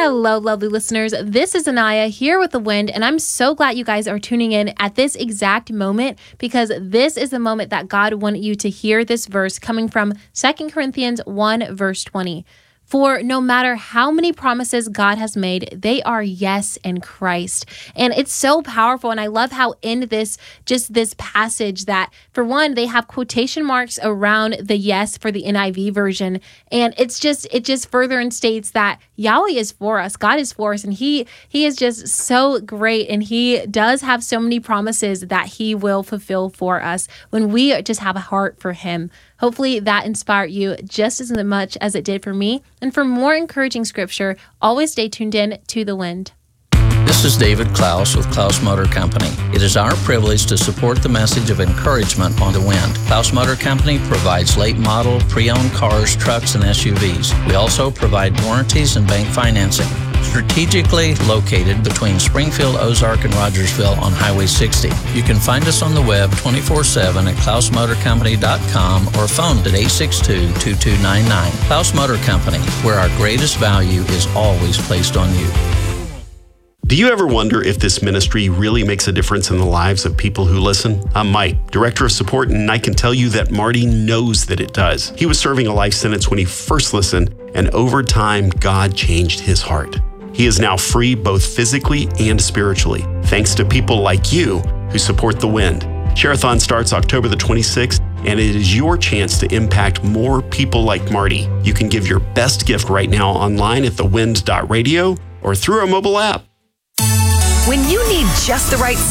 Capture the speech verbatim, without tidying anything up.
Hello, lovely listeners. This is Anaya here with The Wind, and I'm so glad you guys are tuning in at this exact moment because this is the moment that God wanted you to hear this verse coming from Second Corinthians one, verse twenty. For no matter how many promises God has made, they are yes in Christ. And it's so powerful. And I love how in this, just this passage that, for one, they have quotation marks around the yes for the N I V version. And it's just, it just further states that Yahweh is for us. God is for us. And he, he is just so great. And he does have so many promises that he will fulfill for us when we just have a heart for him. Hopefully that inspired you just as much as it did for me. And for more encouraging scripture, always stay tuned in to The Wind. This is David Klaus with Klaus Motor Company. It is our privilege to support the message of encouragement on The Wind. Klaus Motor Company provides late model, pre-owned cars, trucks, and S U Vs. We also provide warranties and bank financing. Strategically located between Springfield, Ozark, and Rogersville on Highway sixty. You can find us on the web twenty-four seven at klaus motor company dot com or phone at eight six two, two two nine nine. Klaus Motor Company, where our greatest value is always placed on you. Do you ever wonder if this ministry really makes a difference in the lives of people who listen? I'm Mike, Director of Support, and I can tell you that Marty knows that it does. He was serving a life sentence when he first listened, and over time, God changed his heart. He is now free both physically and spiritually, thanks to people like you who support The Wind. Share-a-thon starts October the twenty-sixth, and it is your chance to impact more people like Marty. You can give your best gift right now online at the wind dot radio or through our mobile app. When you need just the right